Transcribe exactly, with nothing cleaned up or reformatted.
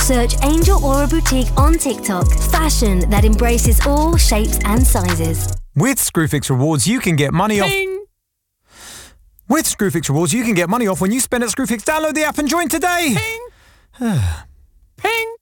Search Angel Aura Boutique on TikTok. Fashion that embraces all shapes and sizes. With Screwfix Rewards, you can get money off... Ping! With Screwfix Rewards, you can get money off when you spend at Screwfix. Download the app and join today. Ping! Ping!